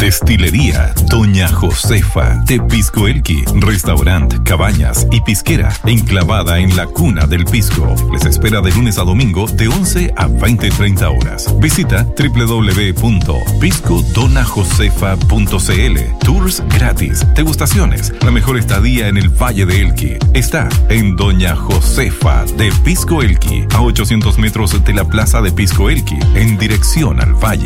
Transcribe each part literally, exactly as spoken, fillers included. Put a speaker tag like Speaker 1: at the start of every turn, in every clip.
Speaker 1: Destilería Doña Josefa de Pisco Elqui. Restaurant, cabañas y pisquera enclavada en la cuna del pisco. Les espera de lunes a domingo de once a veinte treinta horas. Visita doble u doble u doble u punto pisco dona josefa punto c l. Tours gratis, degustaciones, la mejor estadía en el Valle de Elqui. Está en Doña Josefa de Pisco Elqui, a ochocientos metros de la plaza de Pisco Elqui, en dirección al valle.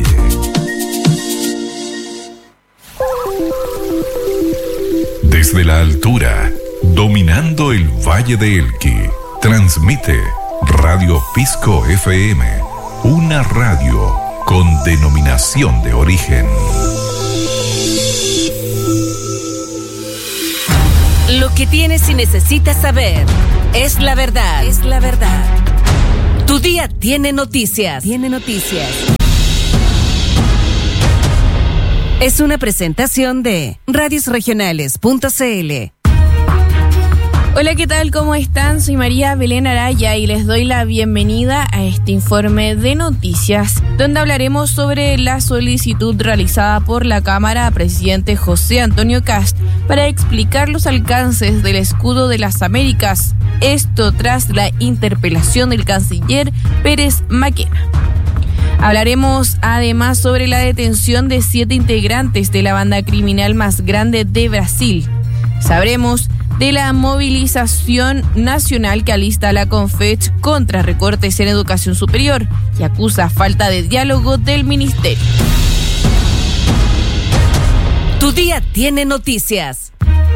Speaker 1: Desde la altura, dominando el Valle de Elqui, transmite Radio Pisco F M, una radio con denominación de origen.
Speaker 2: Lo que tienes y necesitas saber es la verdad. Es la verdad. Tu día tiene noticias. Tiene noticias. Es una presentación de radios regionales punto c l.
Speaker 3: Hola, ¿qué tal? ¿Cómo están? Soy María Belén Araya y les doy la bienvenida a este informe de noticias, donde hablaremos sobre la solicitud realizada por la Cámara a presidente José Antonio Kast para explicar los alcances del escudo de las Américas. Esto tras la interpelación del canciller Pérez Maquena. Hablaremos además sobre la detención de siete integrantes de la banda criminal más grande de Brasil. Sabremos de la movilización nacional que alista la CONFECH contra recortes en educación superior y acusa falta de diálogo del ministerio.
Speaker 2: Tu día tiene noticias.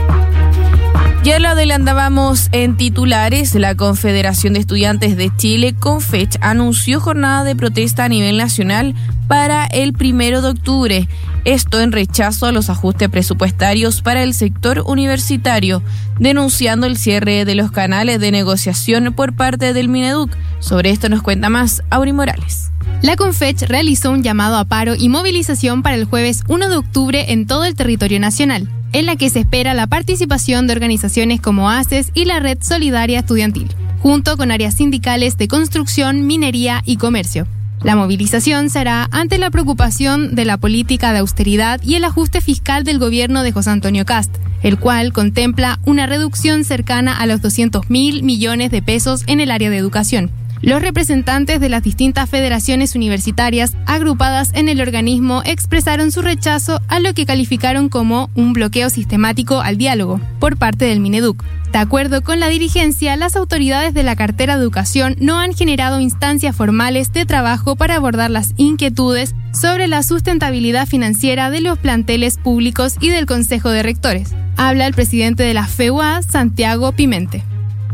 Speaker 3: Ya lo adelantábamos en titulares, la Confederación de Estudiantes de Chile, CONFECH, anunció jornada de protesta a nivel nacional para el primero de octubre. Esto en rechazo a los ajustes presupuestarios para el sector universitario, denunciando el cierre de los canales de negociación por parte del Mineduc. Sobre esto nos cuenta más Auri Morales.
Speaker 4: La CONFECH realizó un llamado a paro y movilización para el jueves primero de octubre en todo el territorio nacional, en la que se espera la participación de organizaciones como A C E S y la Red Solidaria Estudiantil, junto con áreas sindicales de construcción, minería y comercio. La movilización será ante la preocupación de la política de austeridad y el ajuste fiscal del gobierno de José Antonio Kast, el cual contempla una reducción cercana a los doscientos mil millones de pesos en el área de educación. Los representantes de las distintas federaciones universitarias agrupadas en el organismo expresaron su rechazo a lo que calificaron como un bloqueo sistemático al diálogo por parte del Mineduc. De acuerdo con la dirigencia, las autoridades de la cartera de educación no han generado instancias formales de trabajo para abordar las inquietudes sobre la sustentabilidad financiera de los planteles públicos y del Consejo de Rectores. Habla el presidente de la F E U A, Santiago Pimente.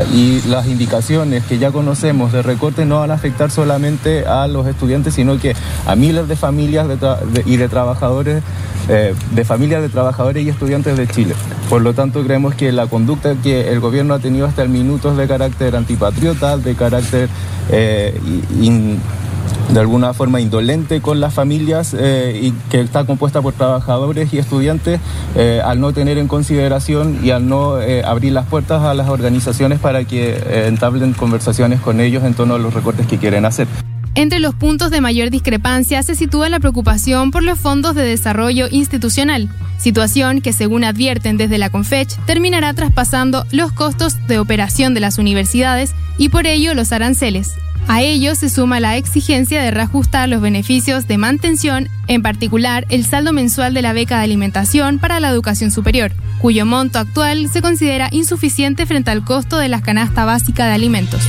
Speaker 5: Y las indicaciones que ya conocemos de recorte no van a afectar solamente a los estudiantes, sino que a miles de familias de tra- de, y de trabajadores, eh, de familias de trabajadores y estudiantes de Chile. Por lo tanto, creemos que la conducta que el gobierno ha tenido hasta el minuto es de carácter antipatriota, de carácter eh, in, de alguna forma indolente con las familias eh, y que está compuesta por trabajadores y estudiantes, eh, al no tener en consideración y al no eh, abrir las puertas a las organizaciones para que eh, entablen conversaciones con ellos en torno a los recortes que quieren hacer.
Speaker 4: Entre los puntos de mayor discrepancia se sitúa la preocupación por los fondos de desarrollo institucional, situación que, según advierten desde la CONFECH, terminará traspasando los costos de operación de las universidades y por ello los aranceles. A ello se suma la exigencia de reajustar los beneficios de mantención, en particular el saldo mensual de la beca de alimentación para la educación superior, cuyo monto actual se considera insuficiente frente al costo de la canasta básica de alimentos.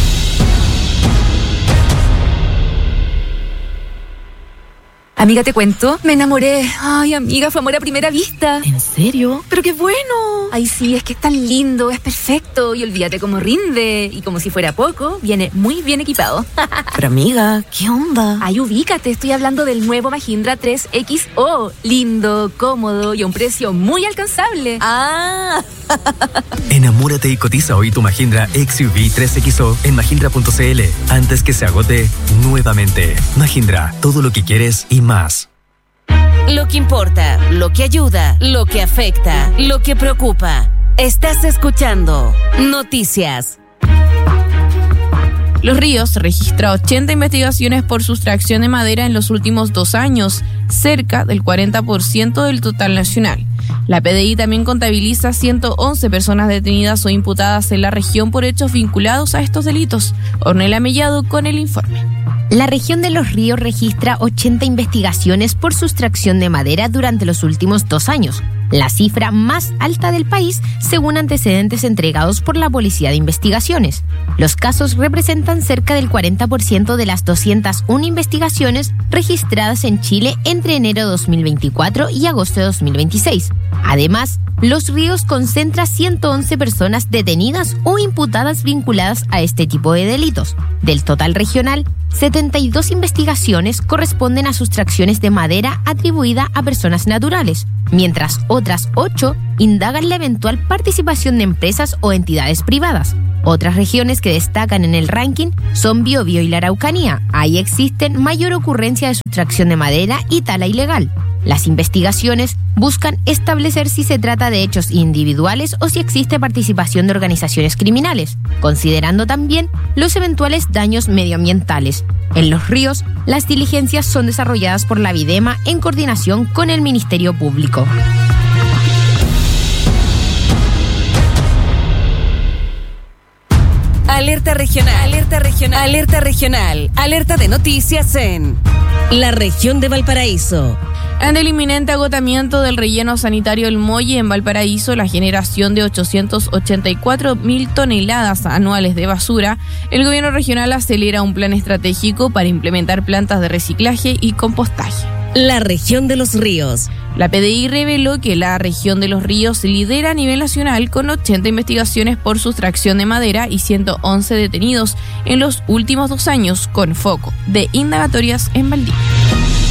Speaker 6: Amiga, te cuento, me enamoré. Ay, amiga, fue amor a primera vista.
Speaker 7: ¿En serio?
Speaker 6: ¡Pero qué bueno! Ay, sí, es que es tan lindo, es perfecto. Y olvídate cómo rinde. Y como si fuera poco, viene muy bien equipado.
Speaker 7: Pero amiga, ¿qué onda?
Speaker 6: Ay, ubícate, estoy hablando del nuevo Mahindra tres equis o. Lindo, cómodo y a un precio muy alcanzable.
Speaker 7: ¡Ah!
Speaker 8: Enamórate y cotiza hoy tu Mahindra X U V tres equis o en mahindra punto c l antes que se agote nuevamente. Mahindra, todo lo que quieres y más.
Speaker 2: Lo que importa, lo que ayuda, lo que afecta, lo que preocupa. Estás escuchando Noticias.
Speaker 3: Los Ríos registra ochenta investigaciones por sustracción de madera en los últimos dos años, cerca del cuarenta por ciento del total nacional. La P D I también contabiliza ciento once personas detenidas o imputadas en la región por hechos vinculados a estos delitos. Ornella Mellado con el informe.
Speaker 9: La región de Los Ríos registra ochenta investigaciones por sustracción de madera durante los últimos dos años, la cifra más alta del país según antecedentes entregados por la Policía de Investigaciones. Los casos representan cerca del cuarenta por ciento de las doscientas una investigaciones registradas en Chile entre enero de dos mil veinticuatro y agosto de dos mil veintiséis. Además, Los Ríos concentra ciento once personas detenidas o imputadas vinculadas a este tipo de delitos. Del total regional, setenta y dos investigaciones corresponden a sustracciones de madera atribuida a personas naturales, mientras otras ocho indagan la eventual participación de empresas o entidades privadas. Otras regiones que destacan en el ranking son Biobío y la Araucanía. Ahí existen mayor ocurrencia de sustracción de madera y tala ilegal. Las investigaciones buscan establecer si se trata de hechos individuales o si existe participación de organizaciones criminales, considerando también los eventuales daños medioambientales. En Los Ríos, las diligencias son desarrolladas por la Videma en coordinación con el Ministerio Público.
Speaker 2: Alerta regional, alerta regional, alerta regional, alerta de noticias en la región de Valparaíso.
Speaker 3: Ante el inminente agotamiento del relleno sanitario El Molle en Valparaíso, la generación de ochocientas ochenta y cuatro mil toneladas anuales de basura, el gobierno regional acelera un plan estratégico para implementar plantas de reciclaje y compostaje.
Speaker 2: La región de Los Ríos.
Speaker 3: La P D I reveló que la región de Los Ríos lidera a nivel nacional con ochenta investigaciones por sustracción de madera y ciento once detenidos en los últimos dos años, con foco de indagatorias en Valdivia.